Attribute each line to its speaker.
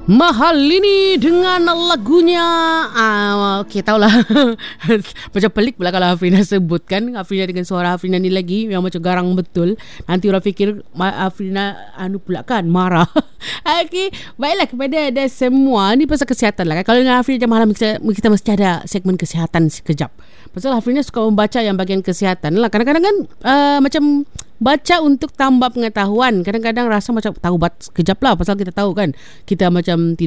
Speaker 1: Mahal ini dengan lagunya okey tahulah. Macam pelik pula kalau Afrina sebutkan Afrina dengan suara Afrina ni lagi yang macam garang betul. Nanti orang fikir Afrina pula kan marah. Okey, baiklah kepada anda semua, ni pasal kesihatan lah kan. Kalau dengan Afrina jam malam kita mesti ada segmen kesihatan sekejap. Pasal Afrina suka membaca yang bahagian kesihatan lah. Kadang-kadang kan macam baca untuk tambah pengetahuan. Kadang-kadang rasa macam tahu sekejap lah. Pasal kita tahu kan, kita macam